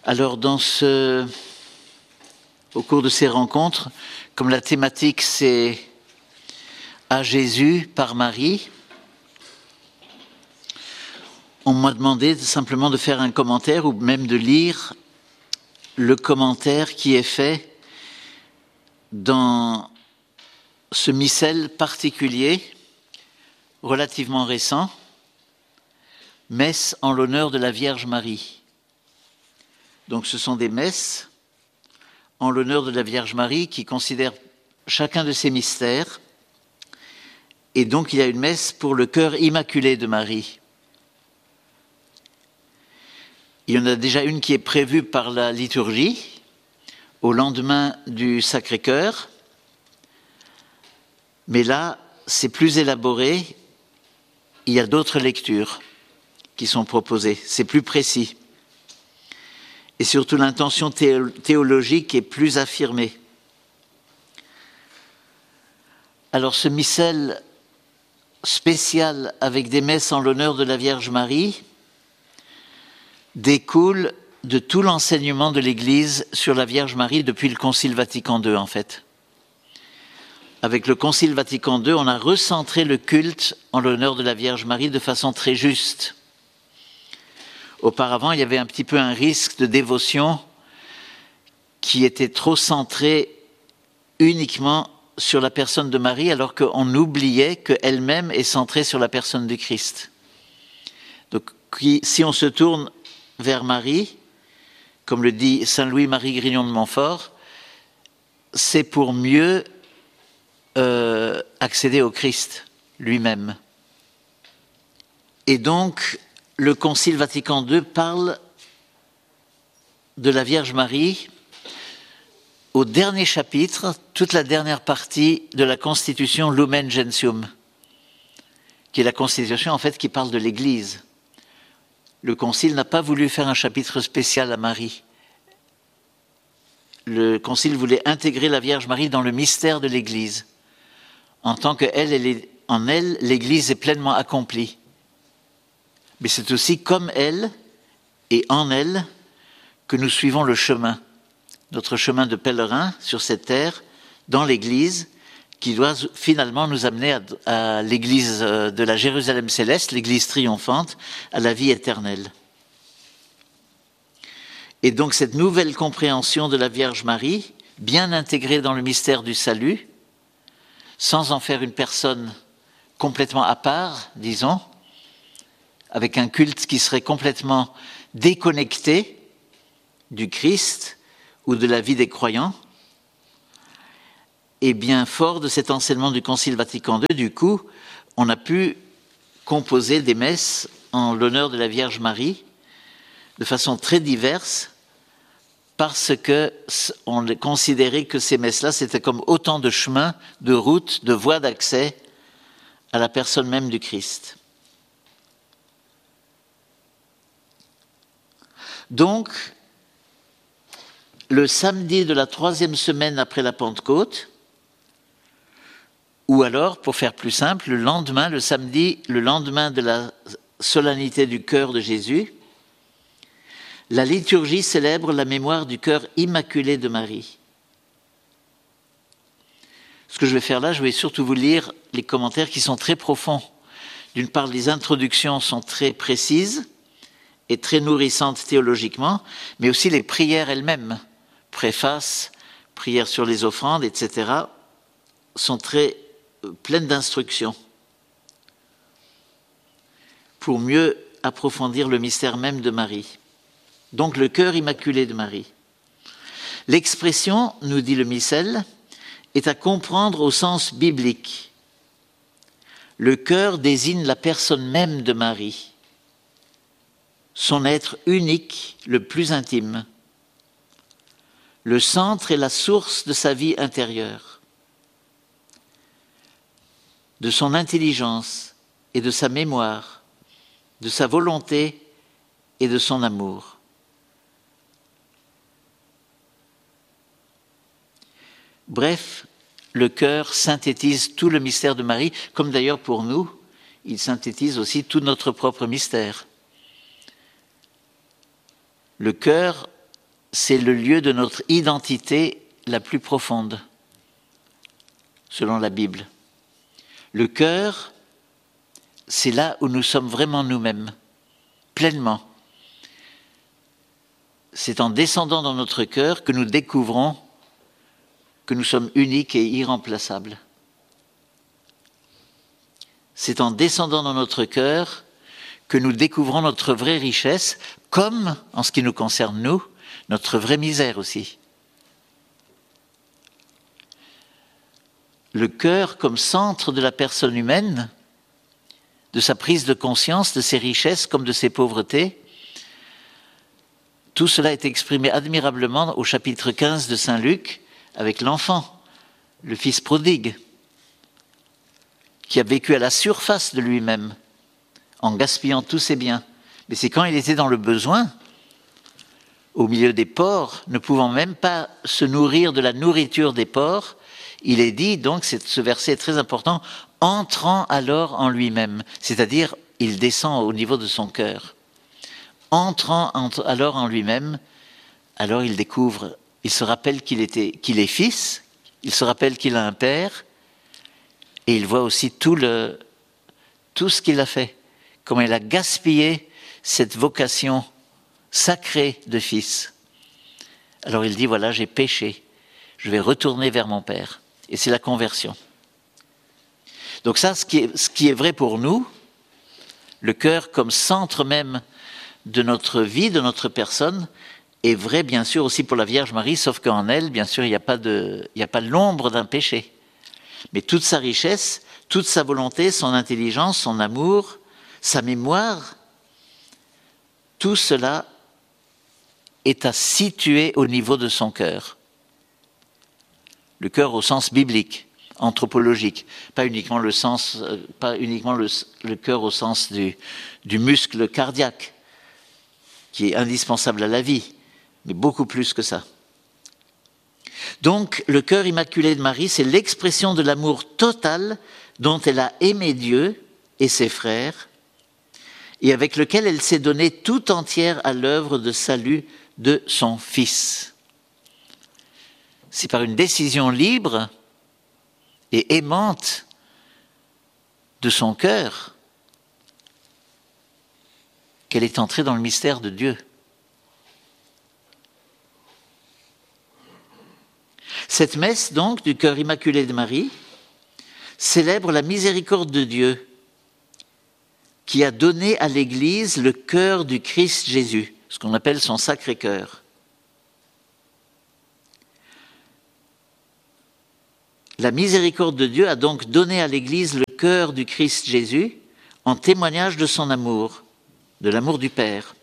Alors, au cours de ces rencontres, comme la thématique c'est à Jésus par Marie, on m'a demandé simplement de faire un commentaire ou même de lire le commentaire qui est fait dans ce missel particulier, relativement récent, Messe en l'honneur de la Vierge Marie. Donc ce sont des messes en l'honneur de la Vierge Marie qui considèrent chacun de ces mystères. Et donc il y a une messe pour le cœur immaculé de Marie. Il y en a déjà une qui est prévue par la liturgie, au lendemain du Sacré-Cœur. Mais là, c'est plus élaboré. Il y a d'autres lectures qui sont proposées. C'est plus précis. Et surtout, l'intention théologique est plus affirmée. Alors, ce missel spécial avec des messes en l'honneur de la Vierge Marie découle de tout l'enseignement de l'Église sur la Vierge Marie depuis le Concile Vatican II, en fait. Avec le Concile Vatican II, on a recentré le culte en l'honneur de la Vierge Marie de façon très juste. Auparavant, il y avait un petit peu un risque de dévotion qui était trop centré uniquement sur la personne de Marie, alors qu'on oubliait qu'elle-même est centrée sur la personne du Christ. Donc, si on se tourne vers Marie, comme le dit Saint Louis-Marie Grignon de Montfort, c'est pour mieux accéder au Christ lui-même. Et donc, le Concile Vatican II parle de la Vierge Marie au dernier chapitre, toute la dernière partie de la Constitution Lumen Gentium, qui est la Constitution en fait qui parle de l'Église. Le Concile n'a pas voulu faire un chapitre spécial à Marie. Le Concile voulait intégrer la Vierge Marie dans le mystère de l'Église. En tant en elle, l'Église est pleinement accomplie. Mais c'est aussi comme elle et en elle que nous suivons le chemin, notre chemin de pèlerin sur cette terre, dans l'Église, qui doit finalement nous amener à l'Église de la Jérusalem céleste, l'Église triomphante, à la vie éternelle. Et donc cette nouvelle compréhension de la Vierge Marie, bien intégrée dans le mystère du salut, sans en faire une personne complètement à part, disons, avec un culte qui serait complètement déconnecté du Christ ou de la vie des croyants, et bien fort de cet enseignement du Concile Vatican II, du coup, on a pu composer des messes en l'honneur de la Vierge Marie de façon très diverse, parce qu'on considérait que ces messes-là, c'était comme autant de chemins, de routes, de voies d'accès à la personne même du Christ. Donc, le samedi de la 3e semaine après la Pentecôte, ou alors, pour faire plus simple, le lendemain de la solennité du cœur de Jésus, la liturgie célèbre la mémoire du cœur immaculé de Marie. Ce que je vais faire là, je vais surtout vous lire les commentaires qui sont très profonds. D'une part, les introductions sont très précises et très nourrissantes théologiquement, mais aussi les prières elles-mêmes, préfaces, prières sur les offrandes, etc., sont très pleines d'instructions pour mieux approfondir le mystère même de Marie. Donc le cœur immaculé de Marie. L'expression, nous dit le missel, est à comprendre au sens biblique. Le cœur désigne la personne même de Marie, son être unique, le plus intime. Le centre est la source de sa vie intérieure, de son intelligence et de sa mémoire, de sa volonté et de son amour. Bref, le cœur synthétise tout le mystère de Marie, comme d'ailleurs pour nous, il synthétise aussi tout notre propre mystère. Le cœur c'est le lieu de notre identité la plus profonde, selon la Bible. Le cœur, c'est là où nous sommes vraiment nous-mêmes, pleinement. C'est en descendant dans notre cœur que nous découvrons que nous sommes uniques et irremplaçables. C'est en descendant dans notre cœur que nous découvrons notre vraie richesse, comme, en ce qui nous concerne nous, notre vraie misère aussi. Le cœur comme centre de la personne humaine, de sa prise de conscience, de ses richesses comme de ses pauvretés, tout cela est exprimé admirablement au chapitre 15 de Saint Luc avec l'enfant, le fils prodigue, qui a vécu à la surface de lui-même, en gaspillant tous ses biens. Mais c'est quand il était dans le besoin, au milieu des porcs, ne pouvant même pas se nourrir de la nourriture des porcs, il est dit, donc ce verset est très important, entrant alors en lui-même, c'est-à-dire il descend au niveau de son cœur. Entrant alors en lui-même, alors il découvre, il se rappelle qu'il est fils, il se rappelle qu'il a un père, et il voit aussi tout ce qu'il a fait, comment il a gaspillé cette vocation sacrée de fils. Alors il dit, voilà, j'ai péché, je vais retourner vers mon père. Et c'est la conversion. Donc ça, ce qui est vrai pour nous, le cœur comme centre même de notre vie, de notre personne, est vrai bien sûr aussi pour la Vierge Marie, sauf qu'en elle, bien sûr, il n'y a pas l'ombre d'un péché. Mais toute sa richesse, toute sa volonté, son intelligence, son amour, sa mémoire, tout cela est à situer au niveau de son cœur. Le cœur au sens biblique, anthropologique, pas uniquement le cœur au sens du muscle cardiaque, qui est indispensable à la vie, mais beaucoup plus que ça. Donc, le cœur immaculé de Marie, c'est l'expression de l'amour total dont elle a aimé Dieu et ses frères, et avec lequel elle s'est donnée tout entière à l'œuvre de salut de son Fils. C'est par une décision libre et aimante de son cœur qu'elle est entrée dans le mystère de Dieu. Cette messe, donc, du cœur immaculé de Marie, célèbre la miséricorde de Dieu qui a donné à l'Église le cœur du Christ Jésus, ce qu'on appelle son Sacré-Cœur. La miséricorde de Dieu a donc donné à l'Église le cœur du Christ Jésus en témoignage de son amour, de l'amour du Père.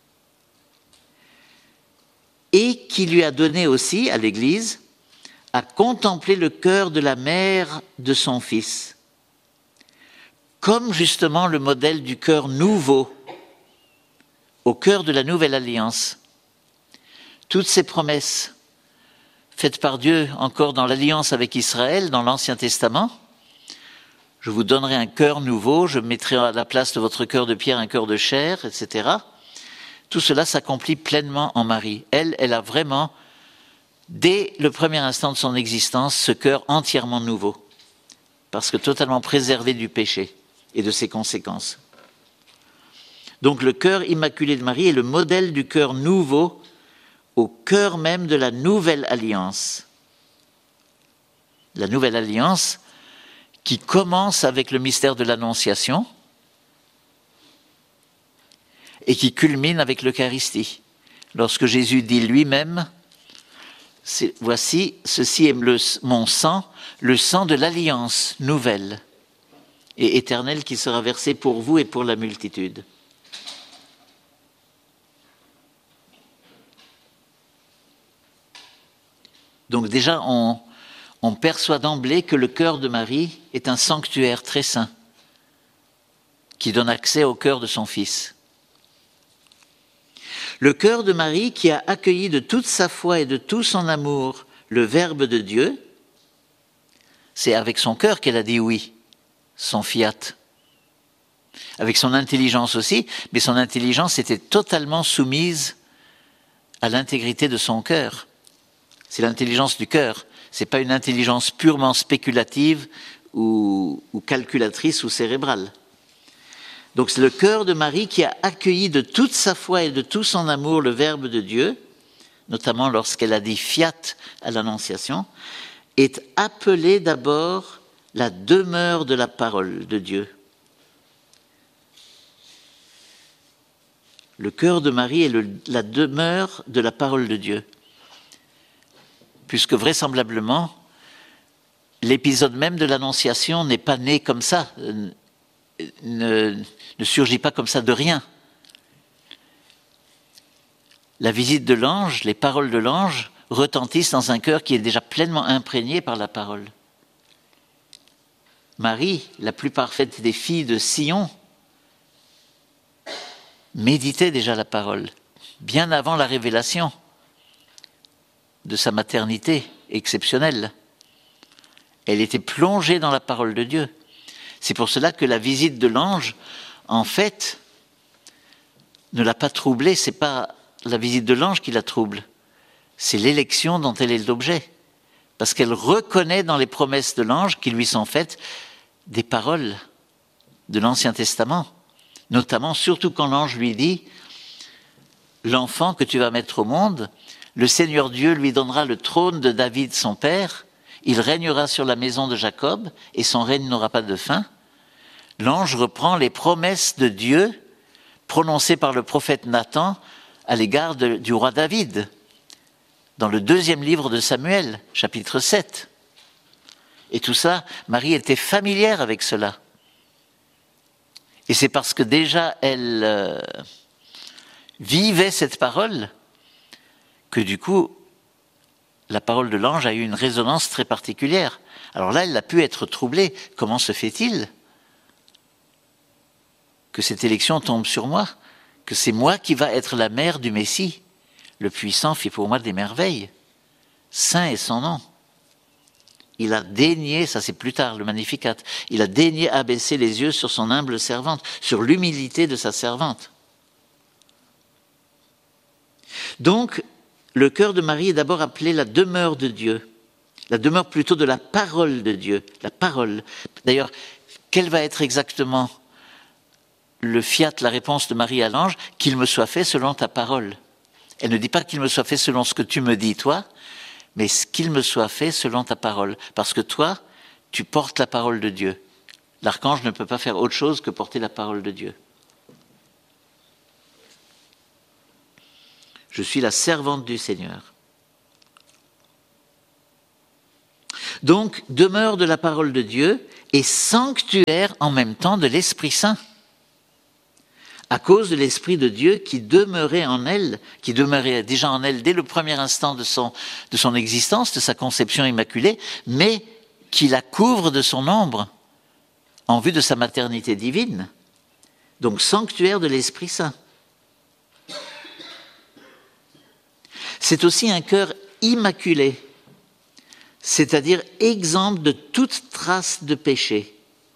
Et qui lui a donné aussi, à l'Église, à contempler le cœur de la mère de son Fils, comme justement le modèle du cœur nouveau, au cœur de la nouvelle alliance. Toutes ces promesses faites par Dieu encore dans l'alliance avec Israël, dans l'Ancien Testament, je vous donnerai un cœur nouveau, je mettrai à la place de votre cœur de pierre un cœur de chair, etc. Tout cela s'accomplit pleinement en Marie. Elle a vraiment, dès le premier instant de son existence, ce cœur entièrement nouveau, parce que totalement préservé du péché et de ses conséquences. Donc le cœur immaculé de Marie est le modèle du cœur nouveau au cœur même de la nouvelle alliance. La nouvelle alliance qui commence avec le mystère de l'Annonciation et qui culmine avec l'Eucharistie. Lorsque Jésus dit lui-même, voici, ceci est mon sang, le sang de l'alliance nouvelle et éternelle qui sera versé pour vous et pour la multitude. Donc déjà, on perçoit d'emblée que le cœur de Marie est un sanctuaire très saint qui donne accès au cœur de son Fils. Le cœur de Marie qui a accueilli de toute sa foi et de tout son amour le Verbe de Dieu, c'est avec son cœur qu'elle a dit oui, son fiat. Avec son intelligence aussi, mais son intelligence était totalement soumise à l'intégrité de son cœur. C'est l'intelligence du cœur. Ce n'est pas une intelligence purement spéculative ou calculatrice ou cérébrale. Donc c'est le cœur de Marie qui a accueilli de toute sa foi et de tout son amour le Verbe de Dieu, notamment lorsqu'elle a dit fiat à l'Annonciation, est appelée d'abord la demeure de la parole de Dieu. Le cœur de Marie est la demeure de la parole de Dieu, puisque vraisemblablement, l'épisode même de l'Annonciation n'est pas né comme ça, ne surgit pas comme ça de rien. La visite de l'ange, les paroles de l'ange retentissent dans un cœur qui est déjà pleinement imprégné par la parole. Marie, la plus parfaite des filles de Sion, méditait déjà la parole, bien avant la révélation de sa maternité exceptionnelle. Elle était plongée dans la parole de Dieu. C'est pour cela que la visite de l'ange, en fait, ne l'a pas troublée. Ce n'est pas la visite de l'ange qui la trouble, c'est l'élection dont elle est l'objet. Parce qu'elle reconnaît dans les promesses de l'ange qui lui sont faites des paroles de l'Ancien Testament. Notamment, surtout quand l'ange lui dit « L'enfant que tu vas mettre au monde, le Seigneur Dieu lui donnera le trône de David son père, il régnera sur la maison de Jacob et son règne n'aura pas de fin. » L'ange reprend les promesses de Dieu prononcées par le prophète Nathan à l'égard du roi David, dans le 2e livre de Samuel, chapitre 7. Et tout ça, Marie était familière avec cela. Et c'est parce que déjà elle vivait cette parole que du coup, la parole de l'ange a eu une résonance très particulière. Alors là, elle a pu être troublée. Comment se fait-il que cette élection tombe sur moi, que c'est moi qui va être la mère du Messie? Le puissant fit pour moi des merveilles. Saint est son nom. Il a daigné, ça c'est plus tard, le Magnificat, il a daigné abaisser les yeux sur son humble servante, sur l'humilité de sa servante. Donc, le cœur de Marie est d'abord appelé la demeure de Dieu, la demeure plutôt de la parole de Dieu, la parole. D'ailleurs, quel va être exactement le fiat, la réponse de Marie à l'ange? Qu'il me soit fait selon ta parole. Elle ne dit pas qu'il me soit fait selon ce que tu me dis, toi, mais qu'il me soit fait selon ta parole. Parce que toi, tu portes la parole de Dieu. L'archange ne peut pas faire autre chose que porter la parole de Dieu. Je suis la servante du Seigneur. Donc, demeure de la parole de Dieu et sanctuaire en même temps de l'Esprit Saint. À cause de l'Esprit de Dieu qui demeurait en elle, qui demeurait déjà en elle dès le premier instant de son existence, de sa conception immaculée, mais qui la couvre de son ombre en vue de sa maternité divine. Donc, sanctuaire de l'Esprit Saint. C'est aussi un cœur immaculé, c'est-à-dire exempt de toute trace de péché.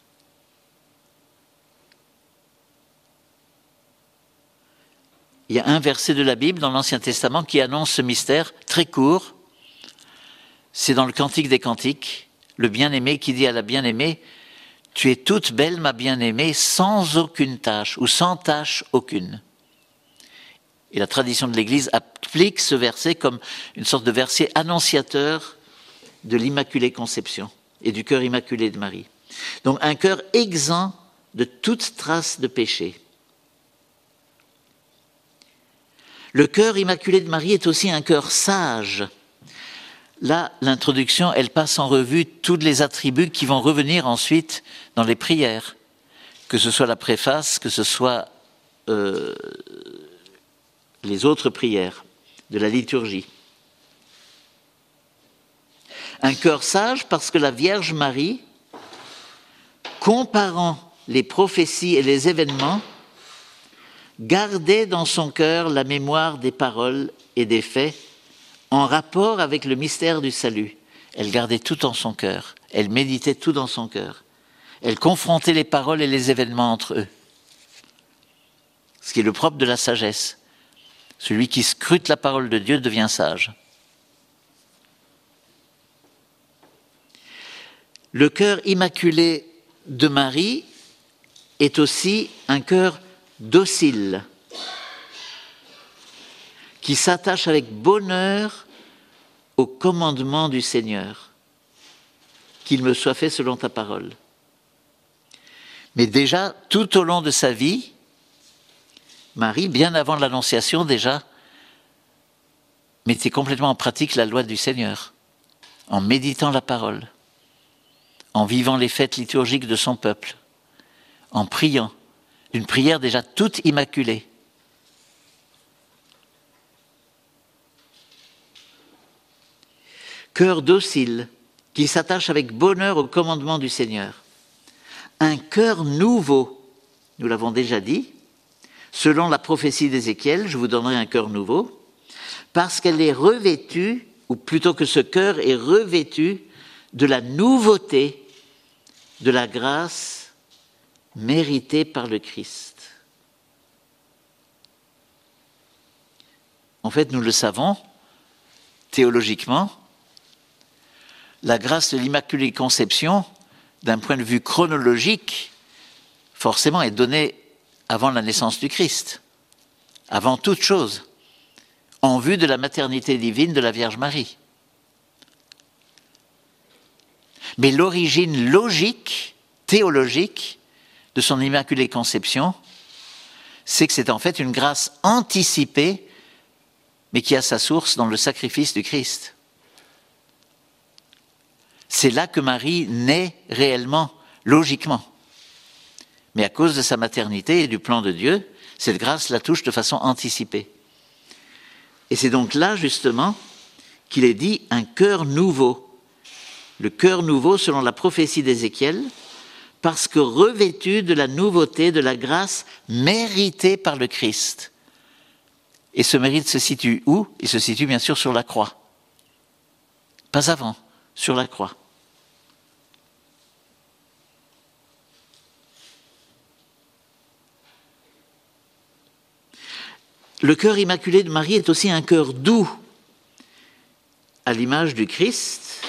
Il y a un verset de la Bible dans l'Ancien Testament qui annonce ce mystère, très court. C'est dans le Cantique des Cantiques, le bien-aimé qui dit à la bien-aimée « Tu es toute belle, ma bien-aimée, sans aucune tache, ou sans tache aucune. » Et la tradition de l'Église applique ce verset comme une sorte de verset annonciateur de l'Immaculée Conception et du cœur immaculé de Marie. Donc un cœur exempt de toute trace de péché. Le cœur immaculé de Marie est aussi un cœur sage. Là, l'introduction, elle passe en revue tous les attributs qui vont revenir ensuite dans les prières, que ce soit la préface, que ce soit les autres prières de la liturgie. Un cœur sage parce que la Vierge Marie, comparant les prophéties et les événements, gardait dans son cœur la mémoire des paroles et des faits en rapport avec le mystère du salut. Elle gardait tout en son cœur, elle méditait tout dans son cœur. Elle confrontait les paroles et les événements entre eux. Ce qui est le propre de la sagesse. Celui qui scrute la parole de Dieu devient sage. Le cœur immaculé de Marie est aussi un cœur docile, qui s'attache avec bonheur au commandement du Seigneur, qu'il me soit fait selon ta parole. Mais déjà, tout au long de sa vie, Marie, bien avant l'Annonciation déjà, mettait complètement en pratique la loi du Seigneur, en méditant la parole, en vivant les fêtes liturgiques de son peuple, en priant, une prière déjà toute immaculée. Cœur docile, qui s'attache avec bonheur au commandement du Seigneur. Un cœur nouveau, nous l'avons déjà dit, selon la prophétie d'Ézéchiel, je vous donnerai un cœur nouveau, parce qu'elle est revêtue, ou plutôt que ce cœur est revêtu de la nouveauté de la grâce méritée par le Christ. En fait, nous le savons, théologiquement, la grâce de l'Immaculée Conception, d'un point de vue chronologique, forcément est donnée avant la naissance du Christ, avant toute chose, en vue de la maternité divine de la Vierge Marie. Mais l'origine logique, théologique, de son Immaculée Conception, c'est que c'est en fait une grâce anticipée, mais qui a sa source dans le sacrifice du Christ. C'est là que Marie naît réellement, logiquement. Mais à cause de sa maternité et du plan de Dieu, cette grâce la touche de façon anticipée. Et c'est donc là, justement, qu'il est dit un cœur nouveau. Le cœur nouveau, selon la prophétie d'Ézéchiel, parce que revêtu de la nouveauté, de la grâce méritée par le Christ. Et ce mérite se situe où? Il se situe bien sûr sur la croix. Pas avant, sur la croix. Le cœur immaculé de Marie est aussi un cœur doux, à l'image du Christ,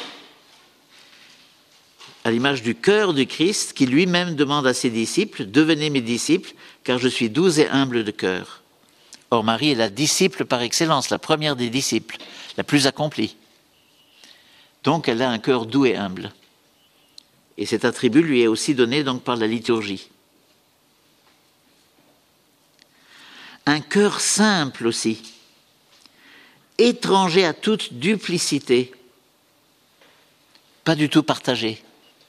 à l'image du cœur du Christ, qui lui-même demande à ses disciples « Devenez mes disciples, car je suis doux et humble de cœur ». Or, Marie est la disciple par excellence, la première des disciples, la plus accomplie. Donc, elle a un cœur doux et humble. Et cet attribut lui est aussi donné donc par la liturgie. Un cœur simple aussi, étranger à toute duplicité, pas du tout partagé,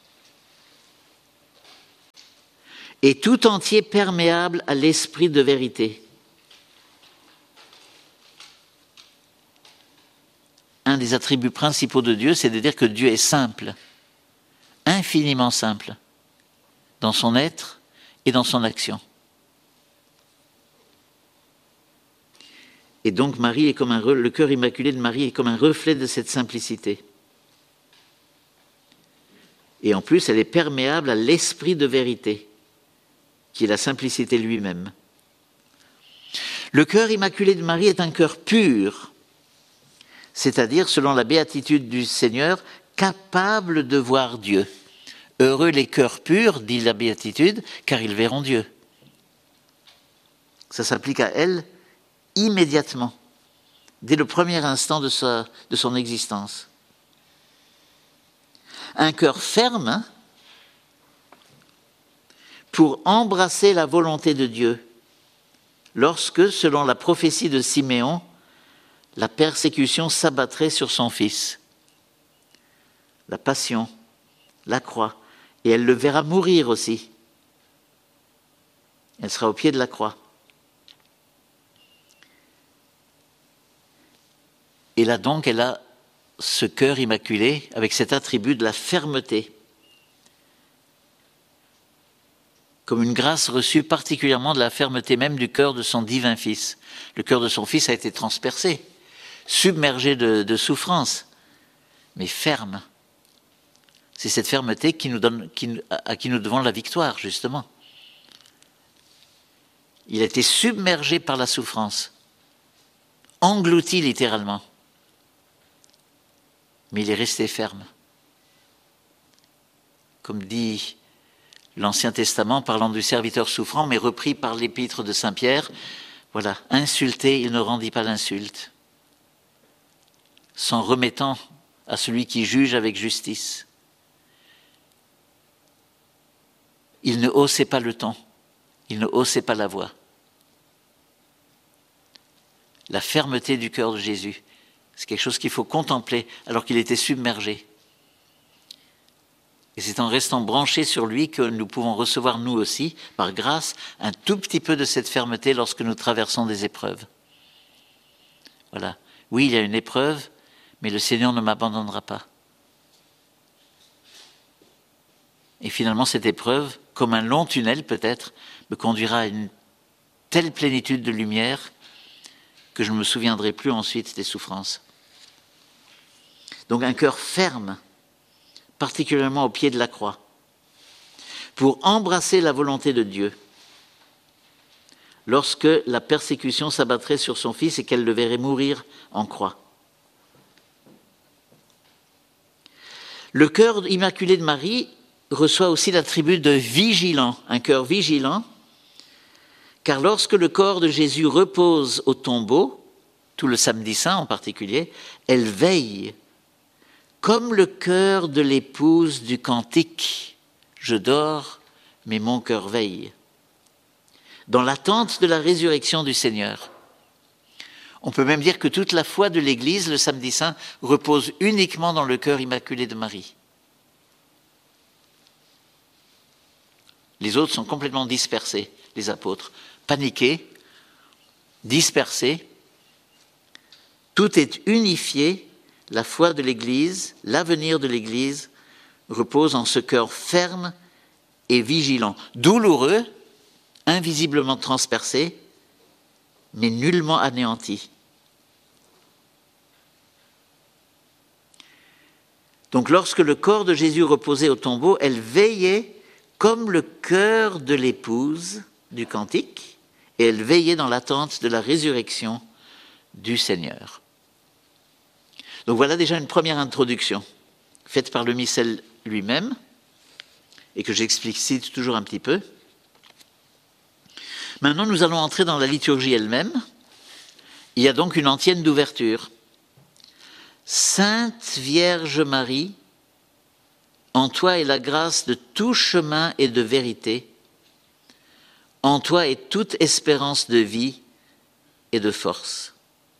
et tout entier perméable à l'esprit de vérité. Un des attributs principaux de Dieu, c'est de dire que Dieu est simple, infiniment simple, dans son être et dans son action. Et donc Marie est comme le cœur immaculé de Marie est comme un reflet de cette simplicité. Et en plus, elle est perméable à l'esprit de vérité, qui est la simplicité lui-même. Le cœur immaculé de Marie est un cœur pur, c'est-à-dire, selon la béatitude du Seigneur, capable de voir Dieu. Heureux les cœurs purs, dit la béatitude, car ils verront Dieu. Ça s'applique à elle immédiatement, dès le premier instant de son existence. Un cœur ferme pour embrasser la volonté de Dieu, lorsque, selon la prophétie de Siméon, la persécution s'abattrait sur son fils. La passion, la croix, et elle le verra mourir aussi. Elle sera au pied de la croix. Et là donc, elle a ce cœur immaculé avec cet attribut de la fermeté, comme une grâce reçue particulièrement de la fermeté même du cœur de son divin Fils. Le cœur de son Fils a été transpercé, submergé de souffrance, mais ferme. C'est cette fermeté à qui nous devons la victoire, justement. Il a été submergé par la souffrance. englouti littéralement. Mais il est resté ferme. Comme dit l'Ancien Testament, parlant du serviteur souffrant, mais repris par l'épître de Saint Pierre, voilà, insulté, il ne rendit pas l'insulte, s'en remettant à celui qui juge avec justice. Il ne haussait pas le ton, il ne haussait pas la voix. La fermeté du cœur de Jésus, c'est quelque chose qu'il faut contempler alors qu'il était submergé. Et c'est en restant branchés sur lui que nous pouvons recevoir nous aussi, par grâce, un tout petit peu de cette fermeté lorsque nous traversons des épreuves. Voilà. Oui, il y a une épreuve, mais le Seigneur ne m'abandonnera pas. Et finalement, cette épreuve, comme un long tunnel peut-être, me conduira à une telle plénitude de lumière que je ne me souviendrai plus ensuite des souffrances. Donc un cœur ferme, particulièrement au pied de la croix, pour embrasser la volonté de Dieu, lorsque la persécution s'abattrait sur son Fils et qu'elle le verrait mourir en croix. Le cœur immaculé de Marie reçoit aussi l'attribut de vigilant, un cœur vigilant, car lorsque le corps de Jésus repose au tombeau, tout le samedi saint en particulier, elle veille, comme le cœur de l'épouse du cantique. Je dors, mais mon cœur veille. Dans l'attente de la résurrection du Seigneur. On peut même dire que toute la foi de l'Église, le samedi saint, repose uniquement dans le cœur immaculé de Marie. Les autres sont complètement dispersés, les apôtres, paniqués, dispersés. Tout est unifié. La foi de l'Église, l'avenir de l'Église, repose en ce cœur ferme et vigilant, douloureux, invisiblement transpercé, mais nullement anéanti. Donc lorsque le corps de Jésus reposait au tombeau, elle veillait comme le cœur de l'épouse du cantique, et elle veillait dans l'attente de la résurrection du Seigneur. Donc voilà déjà une première introduction, faite par le missel lui-même, et que j'explicite toujours un petit peu. Maintenant, nous allons entrer dans la liturgie elle-même. Il y a donc une antienne d'ouverture. Sainte Vierge Marie, en toi est la grâce de tout chemin et de vérité. En toi est toute espérance de vie et de force.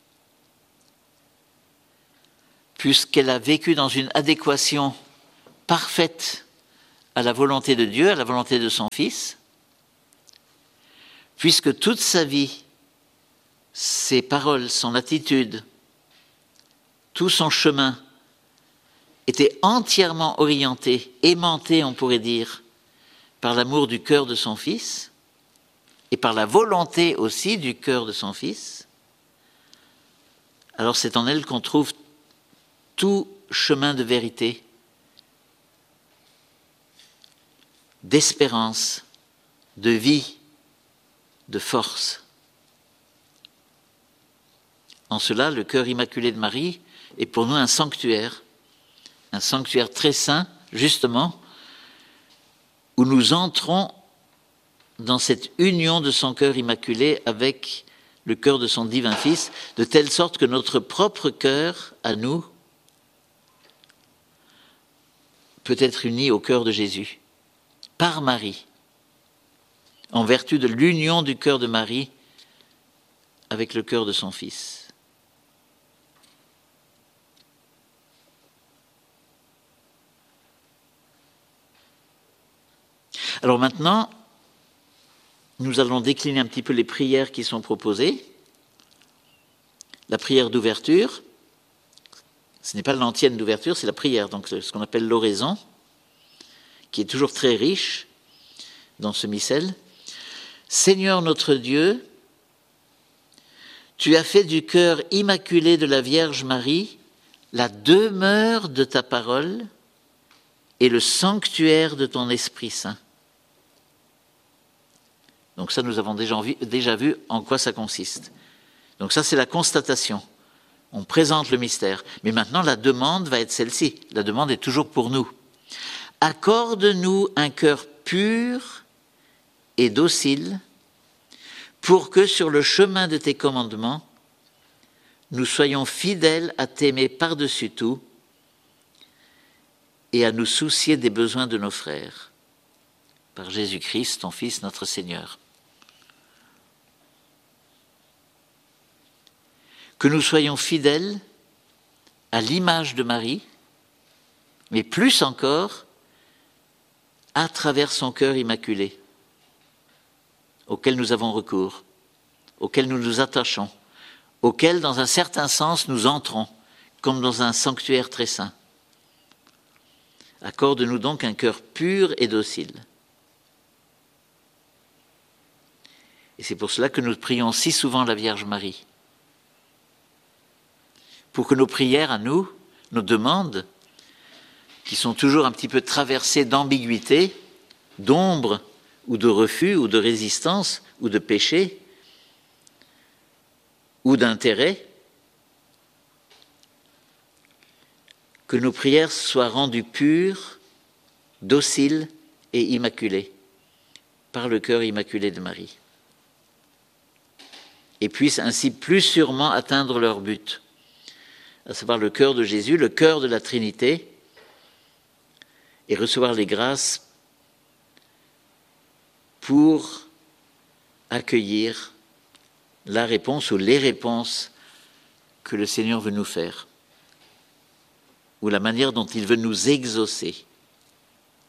Puisqu'elle a vécu dans une adéquation parfaite à la volonté de Dieu, à la volonté de son Fils, puisque toute sa vie, ses paroles, son attitude, tout son chemin était entièrement orienté, aimanté, on pourrait dire, par l'amour du cœur de son Fils et par la volonté aussi du cœur de son Fils, alors c'est en elle qu'on trouve tout chemin de vérité, d'espérance, de vie, de force. En cela, le cœur immaculé de Marie est pour nous un sanctuaire très saint, justement, où nous entrons dans cette union de son cœur immaculé avec le cœur de son divin Fils, de telle sorte que notre propre cœur, à nous, peut être uni au cœur de Jésus, par Marie, en vertu de l'union du cœur de Marie avec le cœur de son Fils. Alors maintenant, nous allons décliner un petit peu les prières qui sont proposées. La prière d'ouverture, ce n'est pas l'antienne d'ouverture, c'est la prière, donc ce qu'on appelle l'oraison, qui est toujours très riche dans ce missel. Seigneur notre Dieu, tu as fait du cœur immaculé de la Vierge Marie la demeure de ta parole et le sanctuaire de ton Esprit Saint. Donc ça, nous avons déjà vu en quoi ça consiste. Donc ça, c'est la constatation. On présente le mystère. Mais maintenant, la demande va être celle-ci. La demande est toujours pour nous. Accorde-nous un cœur pur et docile pour que sur le chemin de tes commandements, nous soyons fidèles à t'aimer par-dessus tout et à nous soucier des besoins de nos frères. Par Jésus-Christ, ton Fils, notre Seigneur. Que nous soyons fidèles à l'image de Marie, mais plus encore, à travers son cœur immaculé, auquel nous avons recours, auquel nous nous attachons, auquel, dans un certain sens, nous entrons, comme dans un sanctuaire très saint. Accorde-nous donc un cœur pur et docile. Et c'est pour cela que nous prions si souvent la Vierge Marie. Pour que nos prières à nous, nos demandes, qui sont toujours un petit peu traversées d'ambiguïté, d'ombre, ou de refus, ou de résistance, ou de péché, ou d'intérêt, que nos prières soient rendues pures, dociles et immaculées, par le cœur immaculé de Marie, et puissent ainsi plus sûrement atteindre leur but, à savoir le cœur de Jésus, le cœur de la Trinité, et recevoir les grâces pour accueillir la réponse ou les réponses que le Seigneur veut nous faire, ou la manière dont il veut nous exaucer.